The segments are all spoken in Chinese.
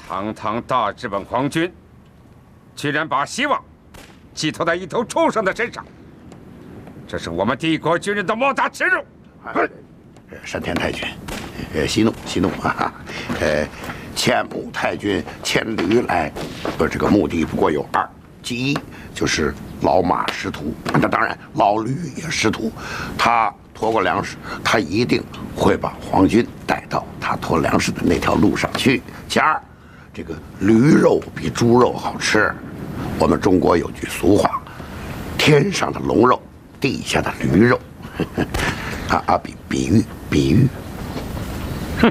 堂堂大日本皇军，居然把希望寄托在一头畜生的身上，这是我们帝国军人的莫大耻辱！ 山田太君，息怒息怒啊！遣母太君牵驴来，这个目的不过有二：其一就是老马识途，那当然老驴也识途。他驮过粮食，他一定会把皇军带到他驮粮食的那条路上去。其二，这个驴肉比猪肉好吃。我们中国有句俗话：天上的龙肉，地下的驴肉。比喻。 哼，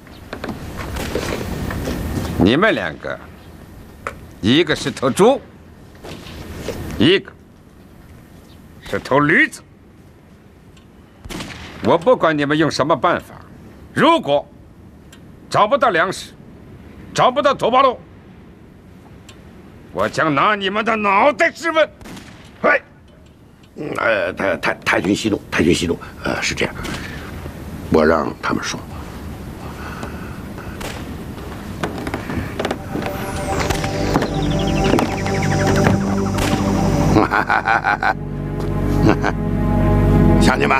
你们两个，一个是头猪，一个是头驴子。我不管你们用什么办法，如果找不到粮食，找不到土八路，我将拿你们的脑袋质问。 喂，太君息怒，太君息怒。是这样，我让他们说。乡亲们，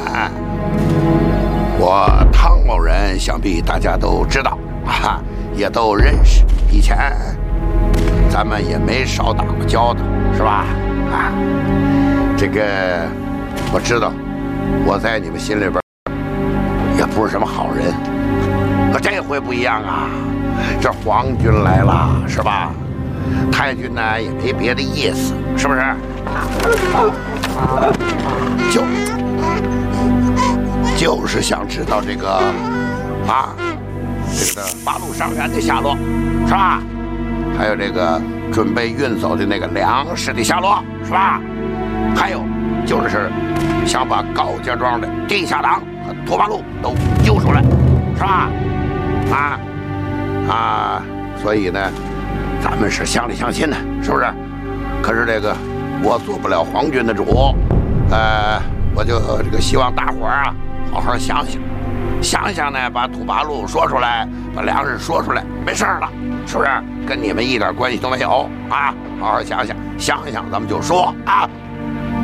我汤某人想必大家都知道啊，也都认识。以前咱们也没少打过交道，是吧？啊，这个我知道，我在你们心里边也不是什么好人。可这回不一样啊，这皇军来了，是吧？太君呢也没别的意思，是不是？就是想知道这个八路伤员的下落，是吧？还有这个准备运走的那个粮食的下落，是吧？还有就是想把高家庄的地下党和土八路都揪出来，是吧？所以呢，咱们是相里相亲的，是不是？可是这个我做不了皇军的主，我就这个希望大伙儿好好想想呢，把土八路说出来，把粮食说出来，没事了，是不是？跟你们一点关系都没有啊！好好想想，咱们就说啊。